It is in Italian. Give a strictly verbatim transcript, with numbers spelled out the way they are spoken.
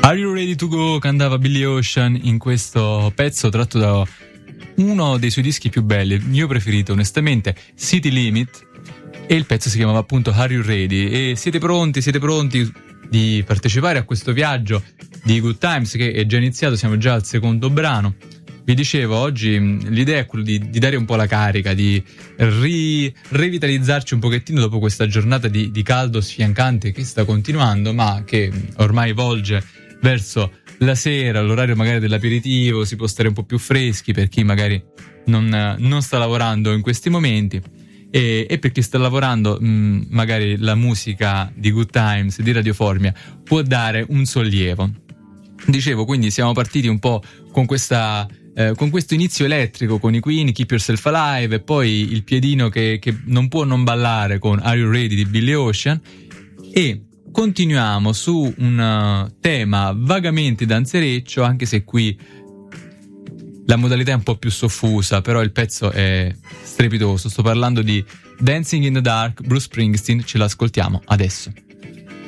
Are You Ready to Go? Cantava Billy Ocean in questo pezzo tratto da uno dei suoi dischi più belli, il mio preferito onestamente, City Limit, e il pezzo si chiamava appunto Are You Ready? E siete pronti, siete pronti di partecipare a questo viaggio di Good Times che è già iniziato, siamo già al secondo brano. Vi dicevo, oggi l'idea è quella di, di dare un po' la carica, di ri, rivitalizzarci un pochettino dopo questa giornata di, di caldo sfiancante che sta continuando, ma che ormai volge verso la sera, l'orario magari dell'aperitivo, si può stare un po' più freschi per chi magari non, non sta lavorando in questi momenti, e, e per chi sta lavorando mh, magari la musica di Good Times, di Radio Formia, può dare un sollievo. Dicevo, quindi siamo partiti un po' con questa... Eh, con questo inizio elettrico con i Queen, Keep Yourself Alive, e poi il piedino che, che non può non ballare con Are You Ready di Billy Ocean, e continuiamo su un uh, tema vagamente danzereccio, anche se qui la modalità è un po' più soffusa, però il pezzo è strepitoso. Sto parlando di Dancing in the Dark, Bruce Springsteen, ce l'ascoltiamo adesso.